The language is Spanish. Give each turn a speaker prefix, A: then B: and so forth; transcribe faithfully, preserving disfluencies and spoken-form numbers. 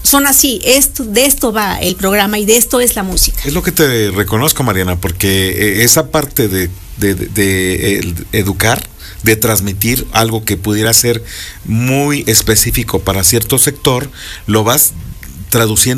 A: son así, esto, de esto va el programa y de esto es la música.
B: Es lo que te reconozco, Mariana, porque esa parte de, de, de, de educar, de transmitir algo que pudiera ser muy específico para cierto sector, lo vas traduciendo